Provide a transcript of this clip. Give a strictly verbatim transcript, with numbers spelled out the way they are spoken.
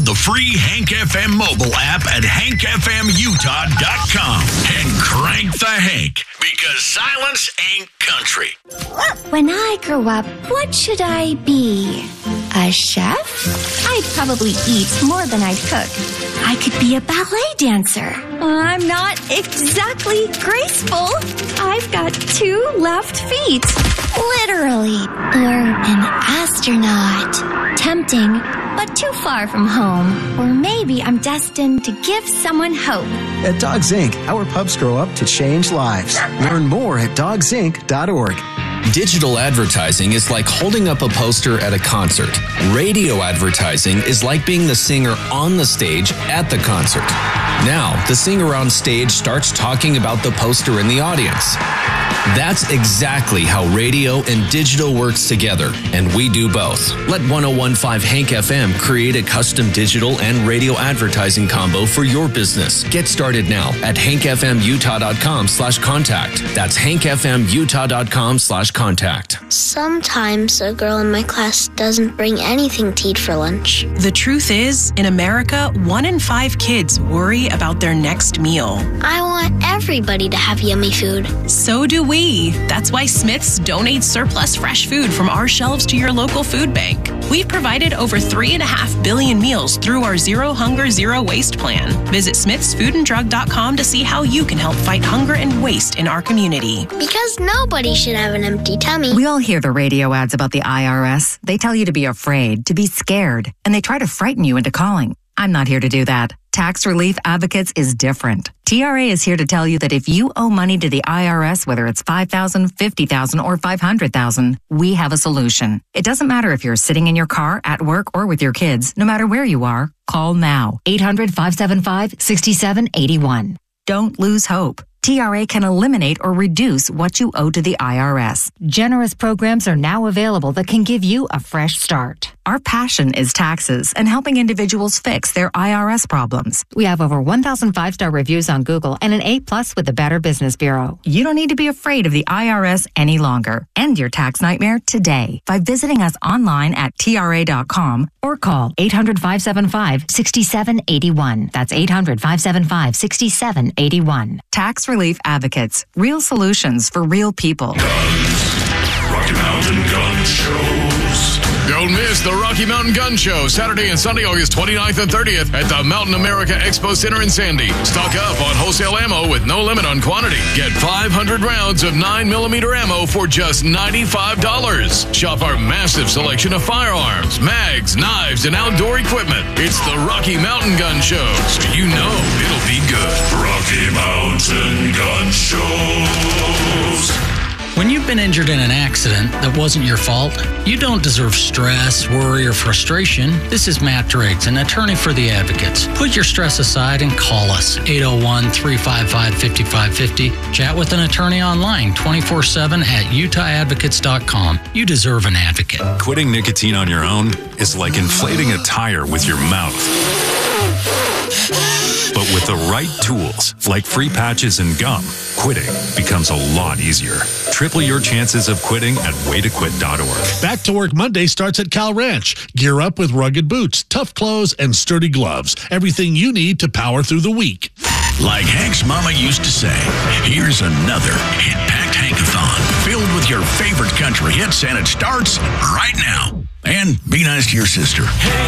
the free Hank F M mobile app at hank f m utah dot com and crank the Hank, because silence ain't country. When I grow up, what should I be? A chef? I'd probably eat more than I'd cook. I could be a ballet dancer. I'm not exactly graceful. I've got two left feet. Literally. Or an astronaut. Tempting, but too far from home. Or maybe I'm destined to give someone hope. At Dogs Incorporated, our pups grow up to change lives. Learn more at dogs inc dot org. Digital advertising is like holding up a poster at a concert. Radio advertising is like being the singer on the stage at the concert. Now, the singer on stage starts talking about the poster in the audience. That's exactly how radio and digital works together, and we do both. Let one oh one point five Hank F M create a custom digital and radio advertising combo for your business. Get started now at hank f m utah dot com slash contact. That's hank f m utah dot com slash contact. Sometimes a girl in my class doesn't bring anything to eat for lunch. The truth is, in America, one in five kids worry about their next meal. I want everybody to have yummy food. So do we. That's why Smith's donates surplus fresh food from our shelves to your local food bank. We've provided over three and a half billion meals through our Zero Hunger, Zero Waste plan. Visit smiths food and drug dot com to see how you can help fight hunger and waste in our community. Because nobody should have an empty tummy. We all hear the radio ads about the I R S. They tell you to be afraid, to be scared, and they try to frighten you into calling. I'm not here to do that. Tax Relief Advocates is different. T R A is here to tell you that if you owe money to the I R S, whether it's five thousand dollars, fifty thousand dollars, or five hundred thousand dollars, we have a solution. It doesn't matter if you're sitting in your car, at work, or with your kids. No matter where you are, call now. eight hundred, five seven five, six seven eight one. Don't lose hope. T R A can eliminate or reduce what you owe to the I R S. Generous programs are now available that can give you a fresh start. Our passion is taxes and helping individuals fix their I R S problems. We have over one thousand five-star reviews on Google and an A plus with the Better Business Bureau. You don't need to be afraid of the I R S any longer. End your tax nightmare today by visiting us online at T R A dot com or call eight hundred, five seven five, six seven eight one. That's eight hundred, five seven five, six seven eight one. Tax Relief Advocates. Real solutions for real people. Guns. Rocky Mountain Gun Shows. Don't miss the Rocky Mountain Gun Show, Saturday and Sunday, August twenty-ninth and thirtieth at the Mountain America Expo Center in Sandy. Stock up on wholesale ammo with no limit on quantity. Get five hundred rounds of nine millimeter ammo for just ninety-five dollars. Shop our massive selection of firearms, mags, knives, and outdoor equipment. It's the Rocky Mountain Gun Show, so you know it'll be good. Rocky Mountain Gun Shows. When you've been injured in an accident that wasn't your fault, you don't deserve stress, worry, or frustration. This is Matt Driggs, an attorney for the Advocates. Put your stress aside and call us, eight oh one, three five five, five five five oh. Chat with an attorney online, twenty-four seven at utah advocates dot com. You deserve an advocate. Quitting nicotine on your own is like inflating a tire with your mouth. But with the right tools, like free patches and gum, quitting becomes a lot easier. Triple your chances of quitting at way to quit dot org. Back to Work Monday starts at Cal Ranch. Gear up with rugged boots, tough clothes, and sturdy gloves. Everything you need to power through the week. Like Hank's mama used to say, here's another hit-packed Hankathon filled with your favorite country hits, and it starts right now. And be nice to your sister. Hey.